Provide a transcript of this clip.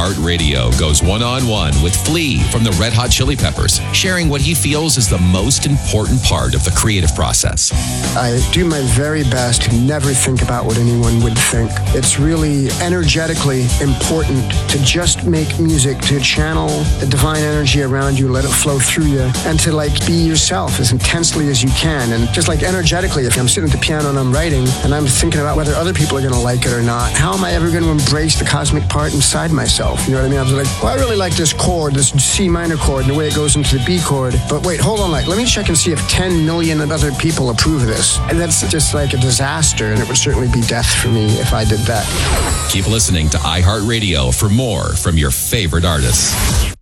iHeartRadio goes one-on-one with Flea from the Red Hot Chili Peppers, sharing what he feels is the most important part of the creative process. I do my very best to never think about what anyone would think. It's really energetically important to just make music, to channel the divine energy around you, let it flow through you, and to be yourself as intensely as you can. And just energetically, if I'm sitting at the piano and I'm writing and I'm thinking about whether other people are going to like it or not, how am I ever going to embrace the cosmic part inside myself? You know what I mean? I was like, well, I really like this chord, this C minor chord, and the way it goes into the B chord. But wait, hold on, let me check and see if 10 million other people approve of this. And that's just a disaster, and it would certainly be death for me if I did that. Keep listening to iHeartRadio for more from your favorite artists.